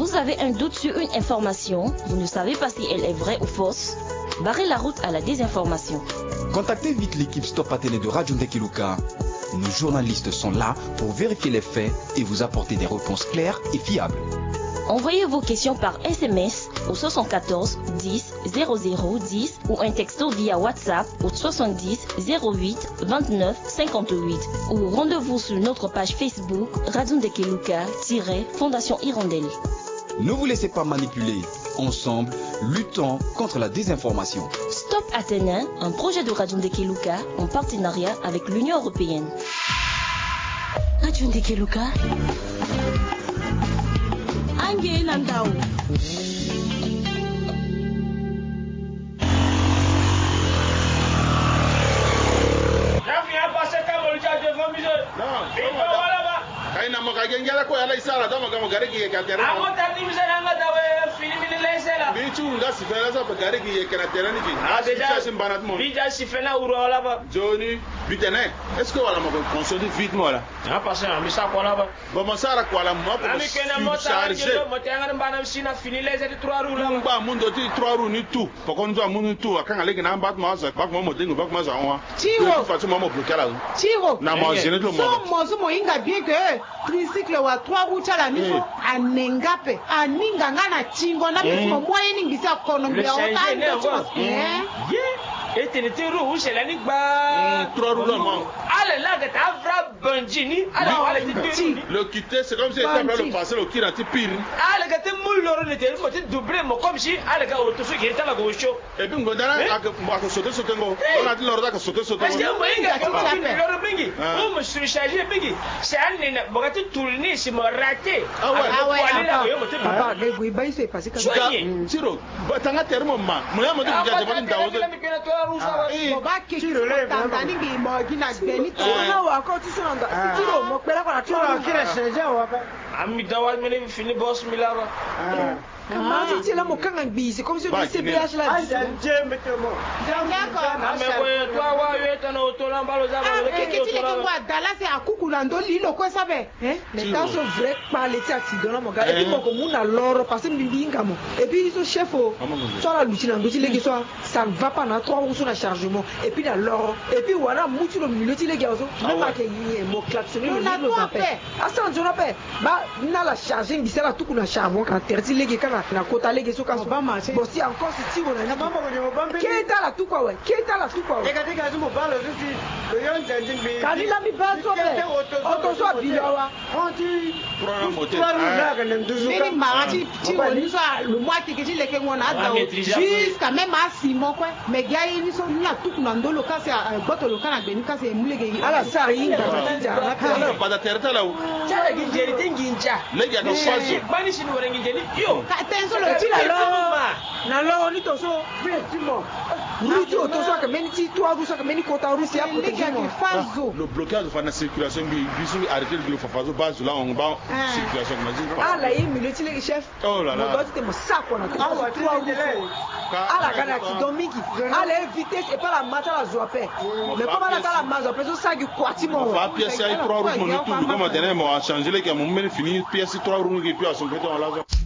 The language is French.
Vous avez un doute sur une information, vous ne savez pas si elle est vraie ou fausse? Barrez la route à la désinformation. Contactez vite l'équipe Stop Athénée de Radio Ndekeluka. Nos journalistes sont là pour vérifier les faits et vous apporter des réponses claires et fiables. Envoyez vos questions par SMS au 74 10 00 10 ou un texto via WhatsApp au 70 08 29 58 ou rendez-vous sur notre page Facebook Radio Ndekeluka-Fondation Hirondelle. Ne vous laissez pas manipuler. Ensemble, luttons contre la désinformation. Stop Athéna, un projet de Radio Ndekeluka en partenariat avec l'Union européenne. Radio Ndekeluka. Ange Landao. Est-ce que voilà mon consommé vite moi là? Ah parce que mais ça quoi là-bas? Bon moi ça là quoi là moi pour charger. Fini les 3 roues là. Ba mundo 3 roues ni tout. Pour qu'on doit mundo tout quand aller que na bat moi ça pas moi modingo pas moi ça on. Tiro. Faut moi bloquer là. Tiro. Na moi je ne le moi. So moi inga bien que tricycle wa 3 roues chala miso anengape aninga ngana chingo na miso moyen ningi sa konombe ya ota. Et tu n'étais rouge, c'est la nique bas. 3 roues non. Allez là, tu as vrai bungini. Le quitter, c'est comme si tu avais le passé, le qui rentre pire. Allez, tu as moule l'or, tu as doublé, comme si, allez, tu as tout qui était à la gauche. Et puis, on a sauté, on a dit l'or d'à sauter. Parce que moi, il y a l'or bingi. On me surchargé bingi. C'est un nez, bon, tu tournes, c'est mon raté. Ah ouais, papa, les guibas, c'est passé comme ça. Tiro, tu as un terme, moi, je me dis que tu as c'est comme si on disait BH là. Les temps sont vrais par les accidents, mon gars. Et puis, mon a l'or, parce que et puis, ils sont chefs, soit la lutte, ça ne va pas dans 3 roues sur le chargement. Et puis, dans l'or, et puis, voilà, moutu le milieu, les gars, même pas qu'il y ait un mot klaxonné, le milieu, ah, ça, on n'a pas. Bah, n'a la chargé, il sert à tout qu'on a charbon, quand terti les gars, na kota les gars, bon, si encore si on a qui est à la tout quoi, ouais, qui est à la tout quoi, quand il a mis pas sur on soit bilawa, on dit, le mois qui est les qu'on a jusqu'à même à Simon quoi, mais gars ils sont là tout dans le cas c'est un bateau local à Benica c'est moulé à la sarine pas de terre là où ça la guinjeri tinginja les gars de fazo bani sinu wala guinjeri yo attention le tu la lo ni to so effectivement Ruti otoso que meniti toi vous que meni kota rusi a protéger mon fazo le blocage de la circulation bisu arrêter le fazo base là on va circulation imagine ah là il me le chef oh là là on doit te mo ça quoi ah la gana qui domiki ah la vitesse et pas la mata la zoapé mais comment la mazo après ça du quatimo on va pièce à 3 roues mon tout comme dernier moi a changé les gars mon fini pièce 3 roues qui puis à son côté on l'a